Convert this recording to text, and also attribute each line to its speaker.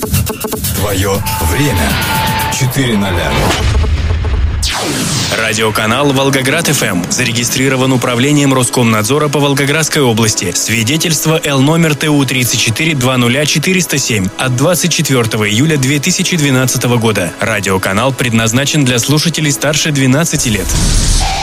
Speaker 1: Твое время. 4:00.
Speaker 2: Радиоканал «Волгоград-ФМ» зарегистрирован Управлением Роскомнадзора по Волгоградской области. Свидетельство Л номер ТУ-34-20407 от 24 июля 2012 года. Радиоканал предназначен для слушателей старше 12 лет.